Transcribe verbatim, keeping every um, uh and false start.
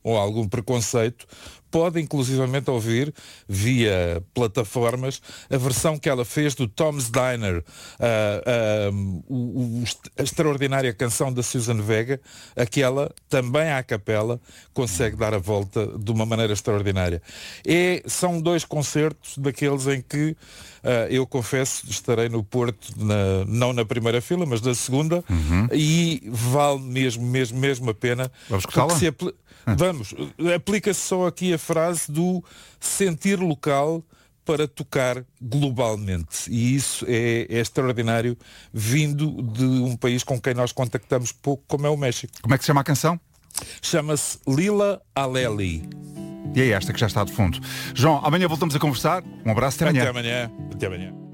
ou algum preconceito, pode inclusivamente ouvir via plataformas a versão que ela fez do Tom's Diner, uh, uh, o, o, a extraordinária canção da Susan Vega, aquela também à capela consegue dar a volta de uma maneira extraordinária. E são dois concertos daqueles em que uh, eu confesso estarei no Porto, na, não na primeira fila, mas na segunda, uhum. e vale mesmo, mesmo, mesmo a pena. Vamos escutá-la? Se apl- Vamos, aplica-se só aqui a frase do sentir local para tocar globalmente. E isso é, é extraordinário, vindo de um país com quem nós contactamos pouco, como é o México. Como é que se chama a canção? Chama-se Lila Aleli. E é esta que já está de fundo. João, amanhã voltamos a conversar. Um abraço, até amanhã. Até amanhã. Até amanhã.